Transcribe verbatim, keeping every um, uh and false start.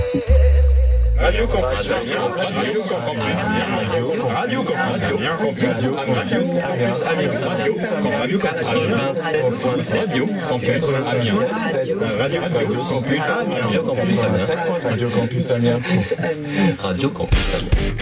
Radio Campus Amiens, Radio Campus Amiens, Radio Campus Amiens, Radio Campus Amiens, Radio Campus Amiens, Radio Campus Amiens, Radio Campus Amiens, Radio Campus Amiens, Radio Campus Amiens, Radio Campus Amiens.